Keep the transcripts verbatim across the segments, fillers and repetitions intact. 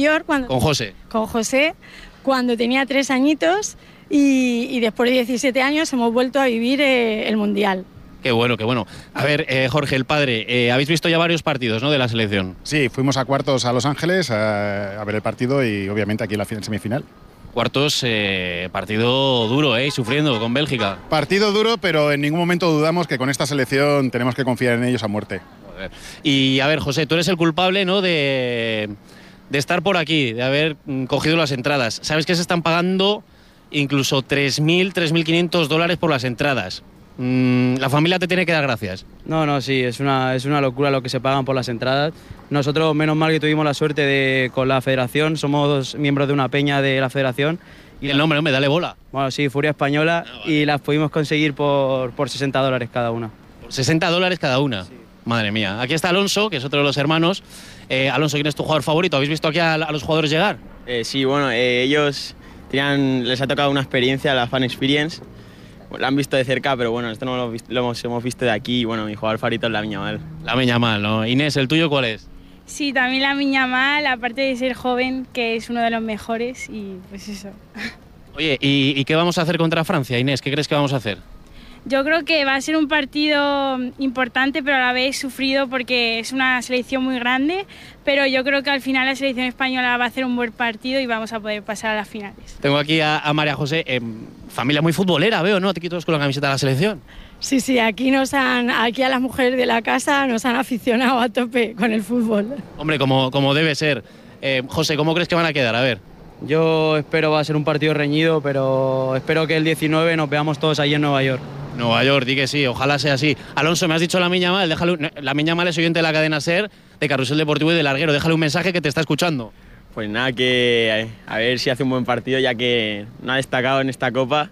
York. Cuando, con José. Con José, cuando tenía tres añitos y, y después de diecisiete años hemos vuelto a vivir eh, el Mundial. Qué bueno, qué bueno. A ver, eh, Jorge, el padre, eh, habéis visto ya varios partidos, ¿no?, de la selección. Sí, fuimos a cuartos a Los Ángeles a, a ver el partido y obviamente aquí en la semifinal. Cuartos, eh, partido duro, ¿eh? Sufriendo con Bélgica. Partido duro, pero en ningún momento dudamos que con esta selección tenemos que confiar en ellos a muerte. Joder. Y a ver, José, tú eres el culpable, ¿no?, de, de estar por aquí, de haber mm, cogido las entradas. ¿Sabes que se están pagando incluso tres mil, tres mil quinientos dólares por las entradas? Mm, la familia te tiene que dar gracias. No, no, sí, es una, es una locura lo que se pagan por las entradas. Nosotros, menos mal que tuvimos la suerte de con la federación, somos miembros de una peña de la federación. Y el nombre, hombre, dale bola. Bueno, sí, Furia Española, ah, vale. Y las pudimos conseguir por, por sesenta dólares cada una. ¿Por sesenta dólares cada una? Sí. Madre mía. Aquí está Alonso, que es otro de los hermanos. Eh, Alonso, ¿quién es tu jugador favorito? ¿Habéis visto aquí a, a los jugadores llegar? Eh, sí, bueno, eh, ellos tenían, les ha tocado una experiencia, la Fan Experience. Lo han visto de cerca, pero bueno, esto no lo, lo hemos, hemos visto de aquí y bueno, mi jugador favorito es Lamine Yamal. Lamine Yamal, ¿no? Inés, ¿el tuyo cuál es? Sí, también Lamine Yamal, aparte de ser joven, que es uno de los mejores y pues eso. Oye, ¿y, ¿y qué vamos a hacer contra Francia, Inés? ¿Qué crees que vamos a hacer? Yo creo que va a ser un partido importante, pero a la vez sufrido porque es una selección muy grande, pero yo creo que al final la selección española va a hacer un buen partido y vamos a poder pasar a las finales. Tengo aquí a, a María José, eh, familia muy futbolera, veo, ¿no? Te quitas con la camiseta de la selección. Sí, sí, aquí, nos han, aquí a las mujeres de la casa nos han aficionado a tope con el fútbol. Hombre, como, como debe ser. Eh, José, ¿cómo crees que van a quedar? A ver. Yo espero va a ser un partido reñido, pero espero que el diecinueve nos veamos todos allí en Nueva York. Nueva York, di que sí, ojalá sea así. Alonso, me has dicho Lamine Yamal, déjale, Lamine Yamal es oyente de la cadena SER, de Carrusel Deportivo y de Larguero, déjale un mensaje que te está escuchando. Pues nada, que a ver si hace un buen partido, ya que no ha destacado en esta Copa,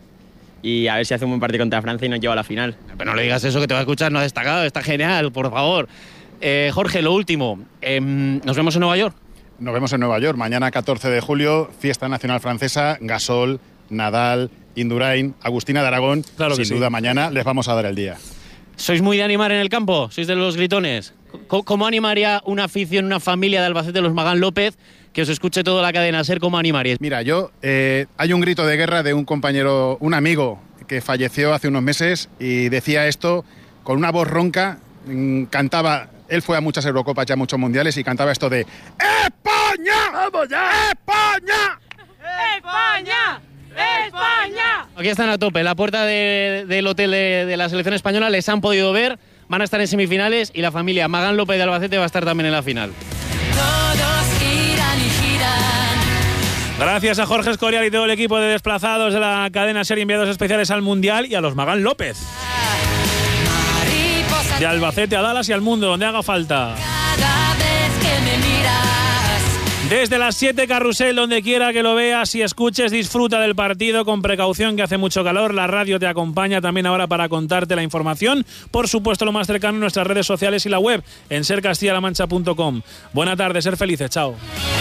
y a ver si hace un buen partido contra Francia y nos lleva a la final. Pero no le digas eso, que te va a escuchar, no ha destacado, está genial, por favor. Eh, Jorge, lo último, eh, ¿nos vemos en Nueva York? Nos vemos en Nueva York, mañana catorce de julio, fiesta nacional francesa, Gasol, Nadal, Indurain, Agustina de Aragón, claro sin sí. duda mañana les vamos a dar el día. ¿Sois muy de animar en el campo? ¿Sois de los gritones? ¿Cómo, cómo animaría una afición, una familia de Albacete, los Magán López, que os escuche toda la cadena SER? ¿Cómo animaríais? Mira, yo, eh, hay un grito de guerra de un compañero, un amigo que falleció hace unos meses y decía esto con una voz ronca, mmm, cantaba, él fue a muchas Eurocopas y a muchos mundiales y cantaba esto de ¡España! ¡Vamos ya! ¡España! ¡España! ¡España! Aquí están a tope, la puerta de, del hotel de, de la selección española, les han podido ver, van a estar en semifinales y la familia Magán López de Albacete va a estar también en la final. Todos giran y giran. Gracias a Jorge Escorial y todo el equipo de desplazados de la cadena SER, enviados especiales al Mundial, y a los Magán López. De Albacete a Dallas y al mundo, donde haga falta. Cada vez que me miras. Desde las siete, Carrusel, donde quiera que lo veas y escuches, disfruta del partido con precaución, que hace mucho calor. La radio te acompaña también ahora para contarte la información. Por supuesto, lo más cercano en nuestras redes sociales y la web en ser castilla la mancha punto com. Buena tarde, ser felices, chao.